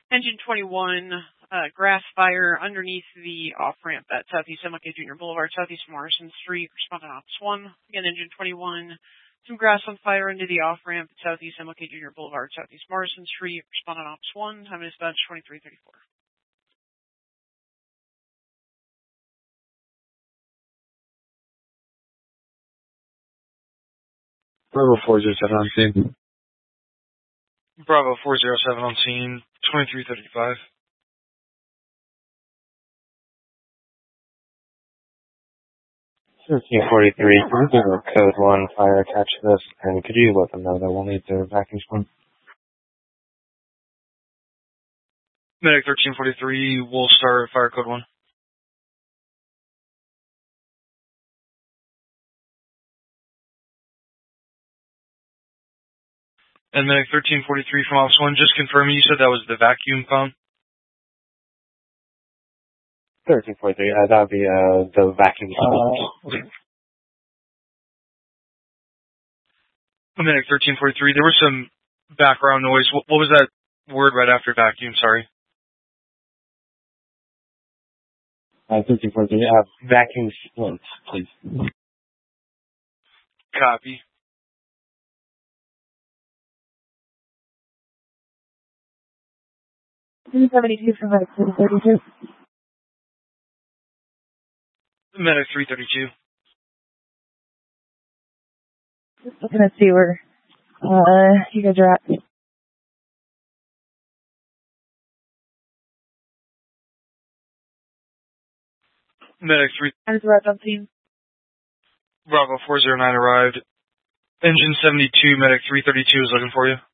Engine 21, grass fire underneath the off-ramp at Southeast MLK Junior Boulevard, Southeast Morrison Street, respondent Ops 1. Again, Engine 21, some grass on fire into the off-ramp at Southeast MLK Junior Boulevard, Southeast Morrison Street, respondent Ops 1. Time is dispatch 2334. Bravo 407 on scene. Bravo 407 on scene, 2335. 1343, can you give a code 1 fire attached to this, and could you let them know that we'll need the vacuum sponge? Medic 1343, we'll start fire code 1. And Medic 1343 from Office 1, just confirming, you said that was the vacuum phone? 1343, that would be the vacuum sponge. Medic 1343, there was some background noise. What was that word right after vacuum? Sorry. 1343, vacuum sponge, please. Copy. $272 from Medic 332. Medic 332. Just looking to see where you guys are at. Medic 3. Has arrived on scene. Bravo 409 arrived. Engine 72, Medic 332 is looking for you.